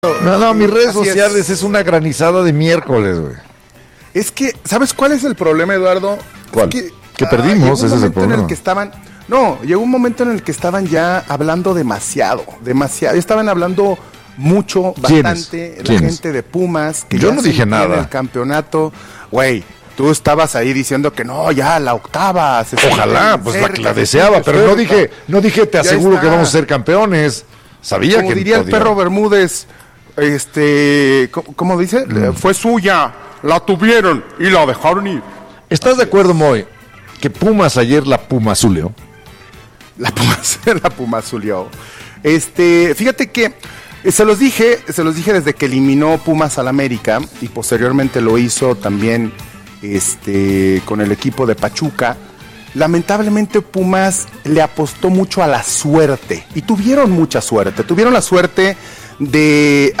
No, mis redes sociales es una granizada de miércoles, güey. Es que, ¿sabes cuál es el problema, Eduardo? ¿Cuál? Que perdimos, ese es el problema. Llegó un momento en el que estaban ya hablando demasiado. Estaban hablando mucho, bastante. La gente de Pumas. Que yo no dije nada. El campeonato, güey. Tú estabas ahí diciendo que no, ya la octava. Ojalá, pues la deseaba, pero no dije, te aseguro que vamos a ser campeones. Sabía como que diría el perro Bermúdez, ¿cómo dice? Fue suya, la tuvieron y la dejaron ir. ¿Estás de acuerdo, Moy, que Pumas ayer la Pumazuleó? La Pumazuleó. Fíjate que se los dije desde que eliminó Pumas al América y posteriormente lo hizo también con el equipo de Pachuca. Lamentablemente Pumas le apostó mucho a la suerte y tuvieron mucha suerte. Tuvieron la suerte de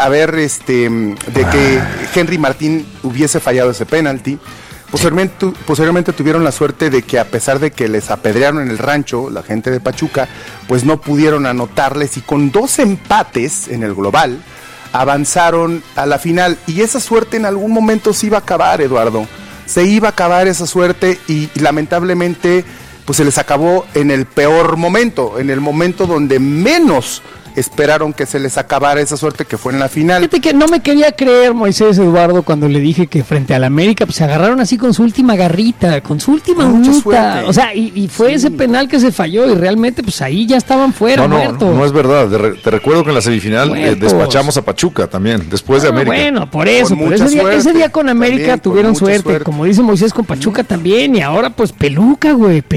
que Henry Martín hubiese fallado ese penalti. Posteriormente tuvieron la suerte de que, a pesar de que les apedrearon en el rancho la gente de Pachuca, pues no pudieron anotarles y con 2 empates en el global avanzaron a la final. Y esa suerte en algún momento se iba a acabar, Eduardo. Se iba a acabar esa suerte y lamentablemente pues se les acabó en el peor momento, en el momento donde menos esperaron que se les acabara esa suerte, que fue en la final. Fíjate que no me quería creer Moisés, Eduardo, cuando le dije que frente al América pues se agarraron así con su última garrita, con su última uñita, o sea, y fue ese penal que se falló y realmente pues ahí ya estaban fuera, muertos. No es verdad, te recuerdo que en la semifinal despachamos a Pachuca también, después de América. Bueno, por eso, pero ese día con América también tuvieron suerte, como dice Moisés, con Pachuca también, y ahora pues peluca.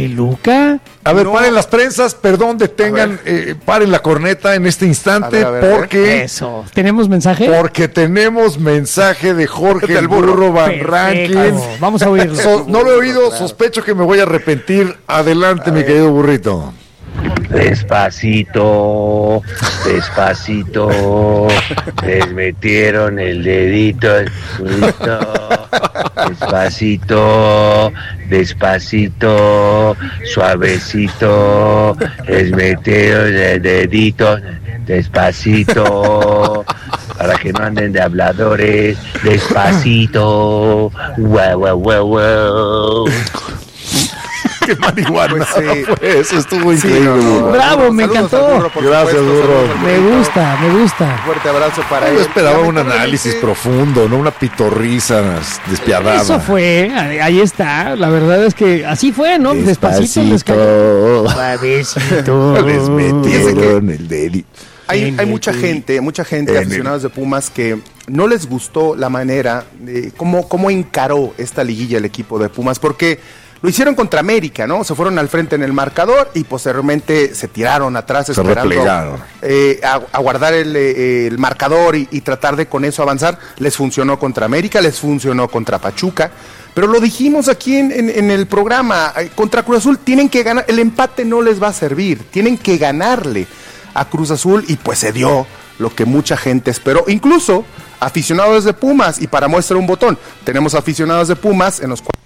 A ver, paren las prensas, perdón, detengan, paren la corneta en este instante, porque... Eso, ¿tenemos mensaje? Porque tenemos mensaje de Jorge el Burro Van Rankin. Vamos a oírlo. No lo he oído, sospecho que me voy a arrepentir. Adelante, mi querido burrito. Despacito, les metieron el dedito al culito. Despacito, suavecito, les metieron el dedito. Despacito, para que no anden de habladores. Despacito, wow. Qué marihuana fue eso, estuvo increíble. Bravo, me encantó. Gracias, burro. Me gusta. Fuerte abrazo para él. Yo esperaba un análisis profundo, no una pitorrisa despiadada. Eso fue, ahí está. La verdad es que así fue, ¿no? Despacito. Suavecito. Les metieron el dedito. Hay mucha gente, aficionados de Pumas, que no les gustó la manera de cómo encaró esta liguilla el equipo de Pumas, porque lo hicieron contra América, ¿no? Se fueron al frente en el marcador y posteriormente se tiraron atrás esperando a guardar el marcador y tratar de con eso avanzar. Les funcionó contra América, les funcionó contra Pachuca, pero lo dijimos aquí en el programa, contra Cruz Azul tienen que ganar, el empate no les va a servir, tienen que ganarle a Cruz Azul y pues se dio lo que mucha gente esperó, incluso aficionados de Pumas, y para muestra un botón, tenemos aficionados de Pumas en los cuales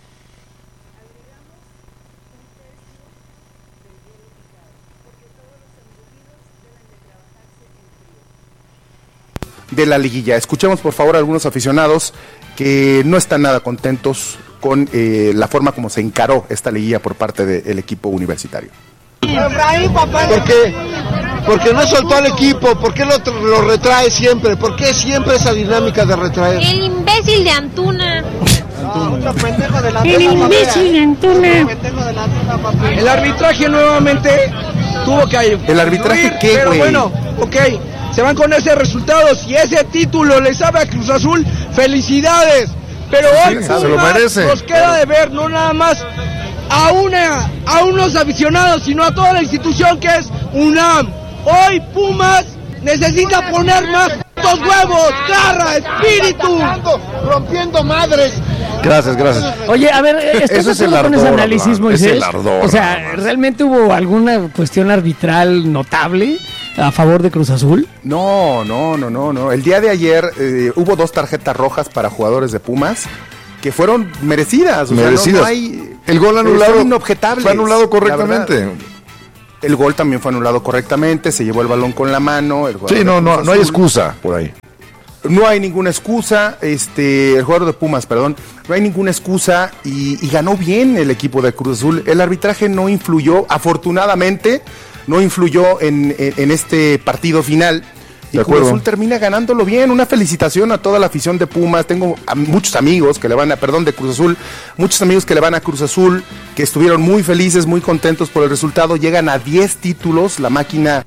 de la liguilla. Escuchemos por favor a algunos aficionados que no están nada contentos con la forma como se encaró esta liguilla por parte del equipo universitario. Porque no soltó al equipo, ¿por qué lo retrae siempre? ¿Por qué siempre esa dinámica de retraer? El imbécil de Antuna. El imbécil de Antuna. El arbitraje nuevamente tuvo que... ¿El arbitraje qué, pero bueno, ok, se van con ese resultado. Si ese título le sabe a Cruz Azul, ¡felicidades! Pero hoy se lo merece. Nos queda de ver, no nada más a unos aficionados, sino a toda la institución que es UNAM. Hoy Pumas necesita poner más huevos, garra, espíritu, rompiendo madres. Gracias. Oye, a ver, ¿estás de acuerdo con ese análisis, Moisés? Es el ardor, o sea, ¿realmente hubo alguna cuestión arbitral notable a favor de Cruz Azul? No. El día de ayer hubo 2 tarjetas rojas para jugadores de Pumas que fueron merecidas. O sea, no hay, el gol anulado inobjetables, fue anulado correctamente. El gol también fue anulado correctamente, se llevó el balón con la mano. Sí, no hay excusa por ahí. No hay ninguna excusa, el jugador de Pumas, perdón, no hay ninguna excusa y ganó bien el equipo de Cruz Azul. El arbitraje no influyó, afortunadamente, no influyó en este partido final. Y Cruz Azul termina ganándolo bien. Una felicitación a toda la afición de Pumas. Tengo muchos amigos que le van de Cruz Azul, muchos amigos que le van a Cruz Azul, que estuvieron muy felices, muy contentos por el resultado. Llegan a 10 títulos, la máquina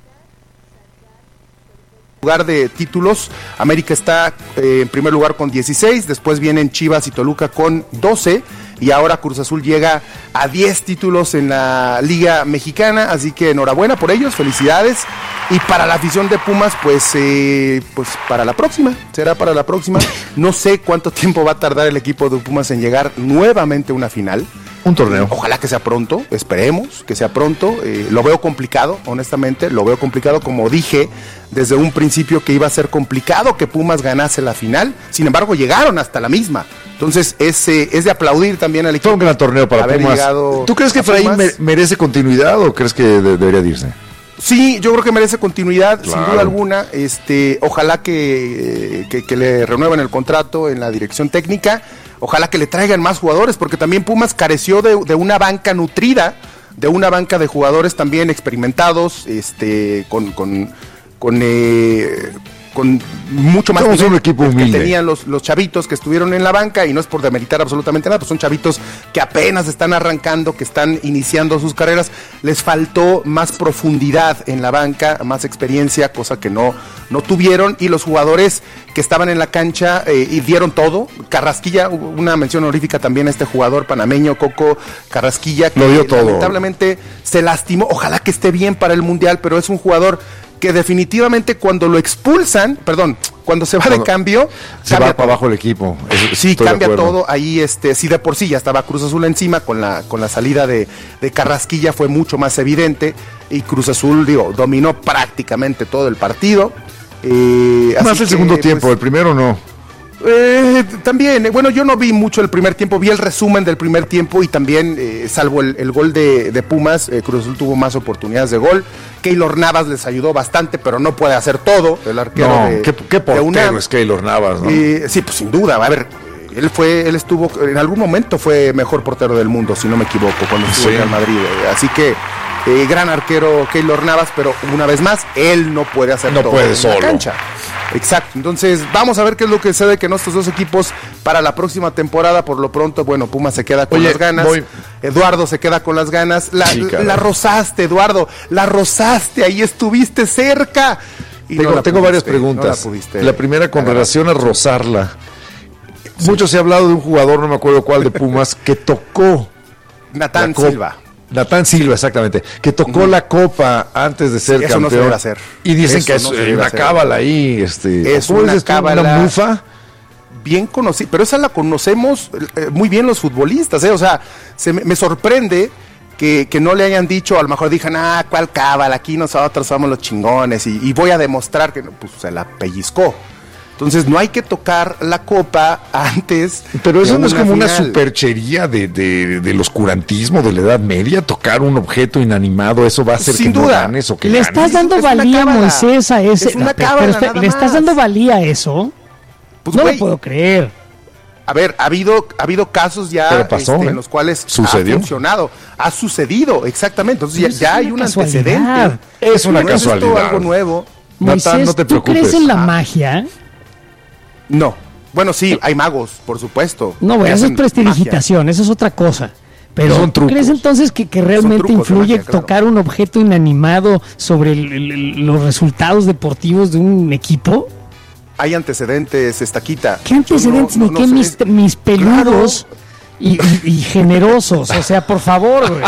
lugar de títulos. América está en primer lugar con 16, después vienen Chivas y Toluca con 12 y ahora Cruz Azul llega a 10 títulos en la Liga Mexicana, así que enhorabuena por ellos, felicidades. Y para la afición de Pumas, pues para la próxima, será para la próxima. No sé cuánto tiempo va a tardar el equipo de Pumas en llegar nuevamente a una final. Un torneo. Ojalá que sea pronto, esperemos que sea pronto. Lo veo complicado, honestamente, lo veo complicado, como dije desde un principio que iba a ser complicado que Pumas ganase la final. Sin embargo, llegaron hasta la misma. Entonces, es de aplaudir también al equipo. Fue un gran torneo para Pumas. ¿Tú crees que Efraín merece continuidad o crees que debería de irse? Sí, yo creo que merece continuidad, claro, sin duda alguna. Ojalá que le renueven el contrato en la dirección técnica. Ojalá que le traigan más jugadores, porque también Pumas careció de una banca nutrida, de una banca de jugadores también experimentados, con mucho más nivel un equipo humilde que tenían los chavitos que estuvieron en la banca, y no es por demeritar absolutamente nada, pues son chavitos que apenas están arrancando, que están iniciando sus carreras. Les faltó más profundidad en la banca, más experiencia, cosa que no tuvieron, y los jugadores que estaban en la cancha y dieron todo. Carrasquilla, una mención honorífica también a este jugador panameño, Coco Carrasquilla, que lo dio todo. Lamentablemente se lastimó. Ojalá que esté bien para el Mundial, pero es un jugador que definitivamente cuando cuando se va de cambio, se va para abajo el equipo. Sí, cambia todo. Ahí, sí, de por sí ya estaba Cruz Azul encima, con la salida de Carrasquilla fue mucho más evidente, y Cruz Azul, dominó prácticamente todo el partido. Más el segundo tiempo, el primero no. También, bueno, yo no vi mucho el primer tiempo, vi el resumen del primer tiempo, y también, salvo el gol de Pumas, Cruz Azul tuvo más oportunidades de gol. Keylor Navas les ayudó bastante, pero no puede hacer todo. El arquero ¿qué portero es Keylor Navas, ¿no? Sí, pues sin duda. A ver, él estuvo, en algún momento fue mejor portero del mundo, si no me equivoco, cuando estuvo en Real Madrid. Así que gran arquero Keylor Navas, pero una vez más, él no puede hacer todo en la cancha. Exacto, entonces vamos a ver qué es lo que sucede con estos dos equipos para la próxima temporada. Por lo pronto, bueno, Pumas se queda con las ganas, Eduardo se queda con las ganas. La rozaste, Eduardo, la rozaste, ahí estuviste cerca. Y tengo varias preguntas. La primera, con relación a rozarla. Sí. Mucho se ha hablado de un jugador, no me acuerdo cuál, de Pumas, que tocó Natán Silva. Natán Silva, exactamente, que tocó la copa antes de ser campeón. No se debe hacer. Y dicen que es una cábala ahí. Es una cábala. ¿Una mufa? Bien conocida, pero esa la conocemos muy bien los futbolistas, O sea, me sorprende que no le hayan dicho, a lo mejor dijan, ¿cuál cábala? Aquí nosotros somos los chingones, y voy a demostrar que pues se la pellizcó. Entonces no hay que tocar la copa antes. Pero eso no es como una superchería del oscurantismo de la Edad Media, tocar un objeto inanimado, eso va a hacer sin que duda. No ganes o que le ganes. Estás dando valía, Moisés, a ese. Es una cábala, ¿le estás dando valía a eso? Pues, no lo puedo creer. A ver, ha habido casos ya en los cuales ¿sucedió? Ha funcionado, ha sucedido, exactamente. Entonces ya hay un antecedente. Es una casualidad. Es algo nuevo. Moisés, Natán, no te ¿tú preocupes. crees en la magia? No. Bueno, sí, hay magos, por supuesto. No, bueno, eso es prestidigitación, eso es otra cosa. Pero ¿tú crees entonces que realmente influye magia, tocar un objeto inanimado sobre los resultados deportivos de un equipo? Hay antecedentes, Estaquita. ¿Qué antecedentes? Ni qué mis peludos, claro, y generosos, o sea, por favor, güey.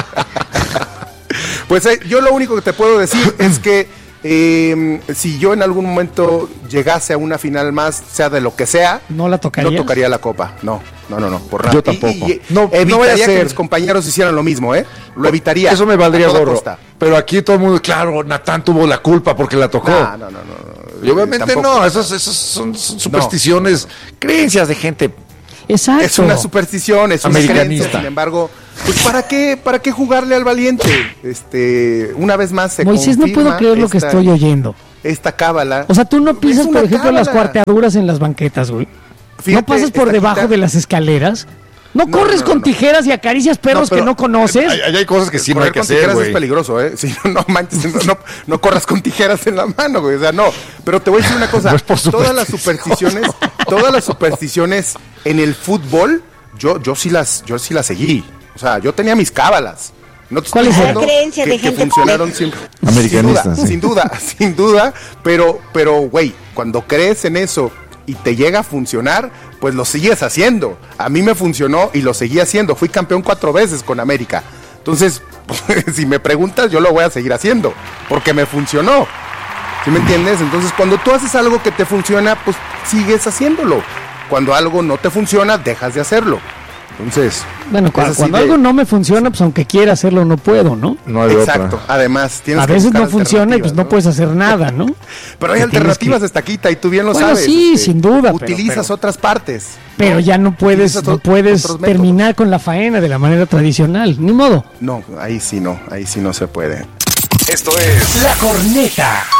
Pues yo lo único que te puedo decir es que si yo en algún momento llegase a una final más, sea de lo que sea, ¿no la tocarías? No tocaría la copa, no, por nada. Yo tampoco. No evitaría que mis compañeros hicieran lo mismo, lo evitaría. Eso me valdría gorro. Pero aquí todo el mundo, claro, Natán tuvo la culpa porque la tocó. No. Y obviamente tampoco. No, esas son supersticiones, creencias de gente Exacto. Es una superstición, es una creencia. Sin embargo, pues ¿para qué jugarle al valiente? Una vez más se Moisés, no puedo creer lo que estoy oyendo. Esta cábala. O sea, tú no pisas, por ejemplo, las cuarteaduras en las banquetas, güey. Fíjate, no pasas por debajo de las escaleras. No corres con tijeras y acaricias perros que no conoces. Hay cosas que sí no hay que hacer, güey. Tijeras es peligroso, ¿eh? Si no manches, no corras con tijeras en la mano, güey. O sea, no. Pero te voy a decir una cosa. Todas las supersticiones en el fútbol, yo sí las seguí. O sea, yo tenía mis cábalas. No te ¿cuál es la creencia de gente que funcionaron siempre? Americanistas. Sin duda. Pero, güey, cuando crees en eso y te llega a funcionar, pues lo sigues haciendo. A mí me funcionó y lo seguí haciendo. Fui campeón 4 veces con América. Entonces, si me preguntas, yo lo voy a seguir haciendo, porque me funcionó. ¿Sí me entiendes? Entonces, cuando tú haces algo que te funciona, pues sigues haciéndolo. Cuando algo no te funciona, dejas de hacerlo. Entonces, bueno, cuando algo no me funciona, pues aunque quiera hacerlo, no puedo, ¿no? No hay exacto. otra. Además, tienes a veces no funciona y pues no puedes hacer nada, ¿no? Pero hay alternativas, Estaquita, y tú bien lo sabes. Sí, sin duda. Utilizas otras partes. Pero ya no puedes terminar con la faena de la manera tradicional, ni modo. No, ahí sí no se puede. Esto es La Corneta.